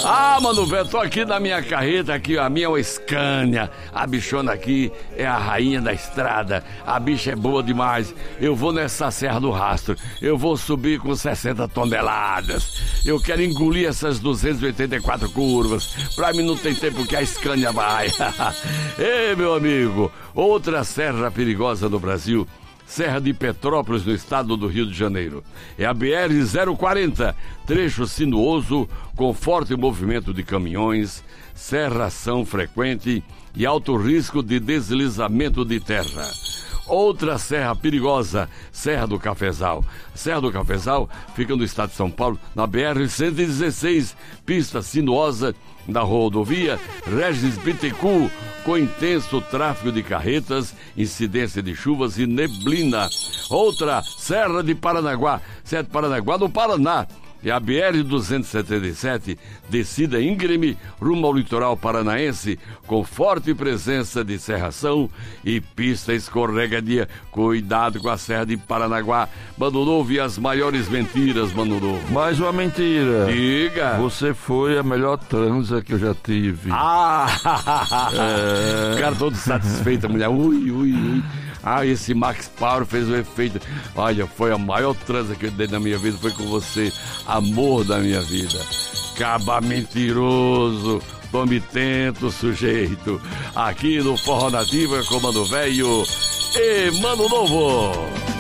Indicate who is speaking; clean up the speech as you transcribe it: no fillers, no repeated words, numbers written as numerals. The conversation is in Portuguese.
Speaker 1: Ah, mano, velho, tô aqui na minha carreta, aqui, a minha é uma Scania. A bichona aqui é a rainha da estrada. A bicha é boa demais. Eu vou nessa Serra do Rastro. Eu vou subir com 60 toneladas. Eu quero engolir essas 284 curvas. Pra mim não tem tempo que a Scania vai. Ei, meu amigo, outra serra perigosa do Brasil. Serra de Petrópolis, no estado do Rio de Janeiro. É a BR-040, trecho sinuoso, com forte movimento de caminhões, serração frequente e alto risco de deslizamento de terra. Outra serra perigosa, Serra do Cafezal. Serra do Cafezal fica no estado de São Paulo, na BR-116, pista sinuosa da rodovia Regis Bittencourt, com intenso tráfego de carretas, incidência de chuvas e neblina. Outra, Serra de Paranaguá, Serra de Paranaguá no Paraná. É a BR-277, descida íngreme rumo ao litoral paranaense, com forte presença de serração e pista escorregadia. Cuidado com a Serra de Paranaguá. Mano Novo, e as maiores mentiras, Mano Novo.
Speaker 2: Mais uma mentira.
Speaker 1: Diga.
Speaker 2: Você foi a melhor transa que eu já tive.
Speaker 1: Cara, todo satisfeito, a mulher. Ui. Ah, esse Max Power fez o efeito. Olha, foi a maior transa que eu dei na minha vida, foi com você, amor da minha vida. Caba mentiroso, tome tento, sujeito. Aqui no Forró Nativa, Comando Velho e Mano Novo.